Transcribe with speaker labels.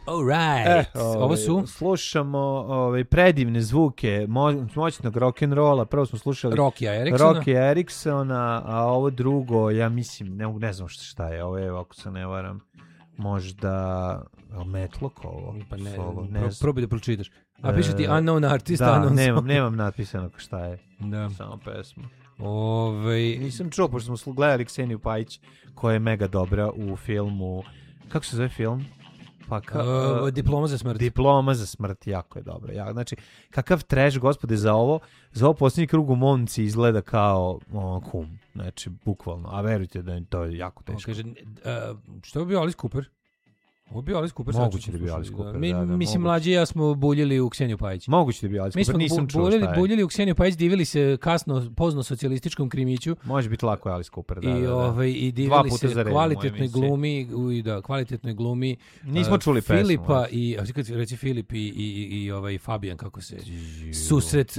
Speaker 1: All right. Ovo su?
Speaker 2: Slušamo predivne zvuke moćnog rock'n'rolla. Prvo smo slušali
Speaker 1: Rocky
Speaker 2: Ericksona, a ovo drugo, ja mislim, ne znam šta je. Ovo je, ako se ne varam, možda Metlok ovo.
Speaker 1: Pa ne probaj da pročitaš. A piše ti unknown artist,
Speaker 2: nemam natpisano šta je.
Speaker 1: Da.
Speaker 2: Samo pesma.
Speaker 1: Nisam
Speaker 2: čuo, pošto smo gledali Kseniju Pajić, koja je mega dobra u filmu. Kako se zove film?
Speaker 1: Diploma za smrt.
Speaker 2: Diploma za smrt, jako je dobro. Znači, kakav trash, gospode, za ovo posljednji krug u momci izgleda kao kum. Znači, bukvalno. A verujte da je to jako teško.
Speaker 1: Kaže, što bi bio Alice Cooper? Ovo bi Alice Cooper.
Speaker 2: Moguće da bi Alice Cooper.
Speaker 1: Mislim, mlađi ja smo buljili u Kseniju Pajić.
Speaker 2: Moguće da bi Alice Cooper, nisam čuo šta je.
Speaker 1: Mi smo buljili u Kseniju Pajić, divili se pozno socijalističkom krimiću.
Speaker 2: Može biti lako Alice Cooper,
Speaker 1: I divili se kvalitetnoj glumi.
Speaker 2: Nismo čuli pesmu.
Speaker 1: Filipa i Filip i Fabijan, kako se susret